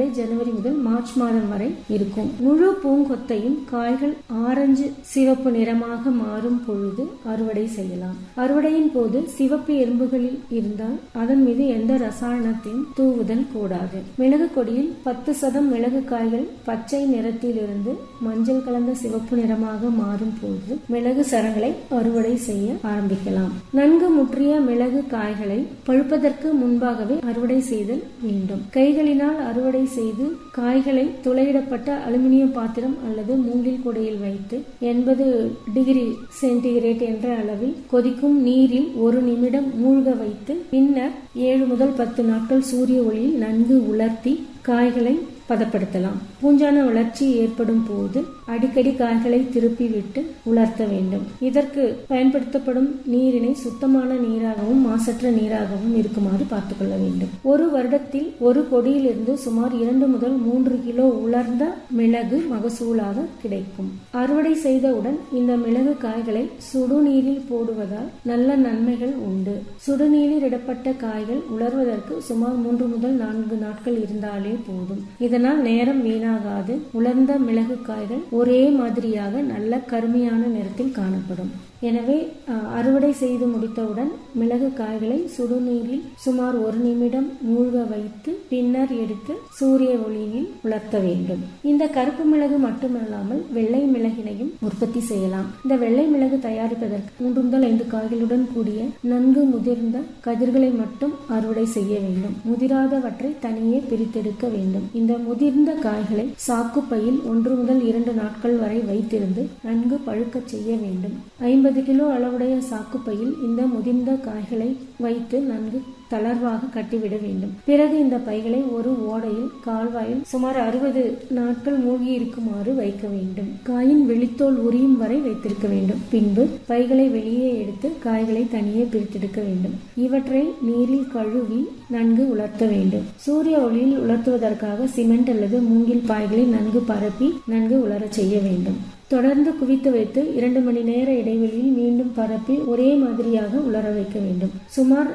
ஜனவரி முதல் மார்ச் மாதம் வரை இருக்கும். முழு பூங்கொத்தையும் காய்கள் ஆரஞ்சு சிவப்பு நிறமாக மாறும் பொழுது அறுவடை செய்யலாம். அறுவடையின் போது சிவப்பு எறும்புகளில் இருந்தால் அதன் மீது எந்த ரசாயனத்தையும் தூவுதல் கூடாது. மிளகு கொடியில் 10% மிளகு காய்கள் பச்சை நிறத்தில் இருந்து மஞ்சள் கலந்த சிவப்பு நிறமாக மாறும் போது மிளகு சரங்களை அறுவடை செய்ய ஆரம்பிக்கலாம். நன்கு முற்றிய மிளகு காய்களை பழுப்பதற்கு முன்பாகவே அறுவடை செய்தல் வேண்டும். கைகளினால் அறுவடை செய்து காய்களை துளையிடப்பட்ட அலுமினியம் பாத்திரம் அல்லது மூங்கில் குடையில் வைத்து 80 டிகிரி சென்டிகிரேட் என்ற அளவில் கொதிக்கும் நீரில் 1 நிமிடம் மூழ்க வைத்து பின்னர் 7 முதல் 10 நாட்கள் சூரிய ஒளியில் நன்கு உலர்த்தி காய்களை பதப்படுத்தலாம். பூஞ்சான வளர்ச்சி ஏற்படும் போது அடிக்கடி காய்களை திருப்பி விட்டு உலர்த்த வேண்டும். இதற்கு பயன்படுத்தப்படும் நீரினை சுத்தமான நீராகவும் மாசற்ற நீராகவும் இருக்குமாறு பார்த்துக் கொள்ள வேண்டும். ஒரு வருடத்தில் ஒரு கொடியிலிருந்து சுமார் 2 முதல் 3 கிலோ உலர்ந்த மிளகு மகசூலாக கிடைக்கும். அறுவடை செய்தவுடன் இந்த மிளகு காய்களை சுடுநீரில் போடுவதால் நல்ல நன்மைகள் உண்டு. சுடுநீரில் இடப்பட்ட காய்கள் உலர்வதற்கு சுமார் 3 முதல் 4 நாட்கள் இருந்தாலே போதும். இதனால் நேரம் வீணாகாது. உலர்ந்த மிளகு காய்கள் ஒரே மாதிரியாக நல்ல கருமையான நிறத்தில் காணப்படும். எனவே அறுவடை செய்து முடித்தவுடன் மிளகு காய்களை சுடுநீரில் சுமார் 1 நிமிடம் மூழ்க வைத்து பின்னர் எடுத்து சூரிய ஒளியில் உலர்த்த வேண்டும். இந்த கருப்பு மிளகு மட்டுமல்லாமல் வெள்ளை மிளகினையும் உற்பத்தி செய்யலாம். இந்த வெள்ளை மிளகு தயாரிப்பதற்கு 3 முதல் 5 காய்களுடன் கூடிய நன்கு முதிர்ந்த கதிர்களை மட்டும் அறுவடை செய்ய வேண்டும். முதிராதவற்றை தனியே பிரித்தெடுக்க வேண்டும். இந்த முதிர்ந்த காய்களை சாக்கு பையில் 1 முதல் 2 நாட்கள் வரை வைத்திருந்து நன்கு பழுக்க செய்ய வேண்டும். 50 கிலோ அளவுடைய சாக்குப்பையில் இந்த முதிர்ந்த காய்களை வைத்து நன்கு தளர்வாக கட்டிவிட வேண்டும். பிறகு இந்த பைகளை ஒரு ஓடையில் கால்வாயில் சுமார் 60 நாட்கள் மூழ்கி இருக்குமாறு வைக்க வேண்டும். காயின் வெளித்தோல் உரியும் வரை வைத்திருக்க வேண்டும். பின்பு பைகளை வெளியே எடுத்து காய்களை தனியே பிரித்தெடுக்க வேண்டும். இவற்றை நீரில் கழுவி நன்கு உலர்த்த வேண்டும். சூரிய ஒளியில் உலர்த்துவதற்காக சிமெண்ட் அல்லது மூங்கில் பாய்களை நன்கு பரப்பி நன்கு உலர செய்ய வேண்டும். தொடர்ந்து குவித்து வைத்து 2 மணி நேர இடைவெளியில் மீண்டும் பரப்பி ஒரே மாதிரியாக உலர வைக்க வேண்டும். சுமார்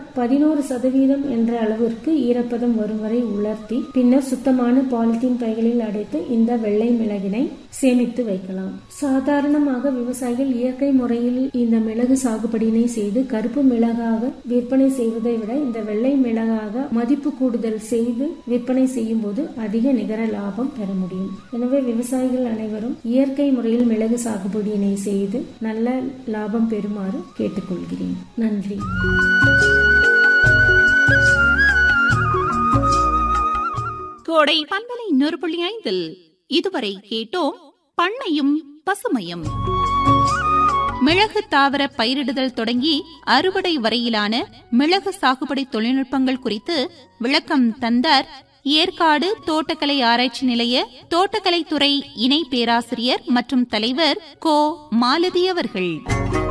11% என்ற அளவிற்கு ஈரப்பதம் வரும் வரை உலர்த்தி பின்னர் சுத்தமான பாலித்தீன் பைகளில் அடைத்து இந்த வெள்ளை மிளகினை சேமித்து வைக்கலாம். சாதாரணமாக விவசாயிகள் இயற்கை முறையில் இந்த மிளகு சாகுபடியினை செய்து கருப்பு மிளகாக விற்பனை செய்வதை விட இந்த வெள்ளை மிளகாக மதிப்பு கூடுதல் செய்து விற்பனை செய்யும் போது அதிக நிகர லாபம் பெற முடியும். எனவே விவசாயிகள் அனைவரும் இயற்கை முறையில் மிளகு சாகுபடியினை செய்து நல்ல லாபம் பெறுமாறு கேட்டுக்கொள்கிறேன். நன்றி. கோடை பண்பலை 100.5 இதுவரை கேட்டோம் பண்ணையும் பசுமையும். மிளகு தாவர பயிரிடுதல் தொடங்கி அறுவடை வரையிலான மிளகு சாகுபடி தொழில்நுட்பங்கள் குறித்து விளக்கம் தந்தார் ஏற்காடு தோட்டக்கலை ஆராய்ச்சி நிலைய தோட்டக்கலைத்துறை இணை பேராசிரியர் மற்றும் தலைவர் கோ மாலதி அவர்கள்.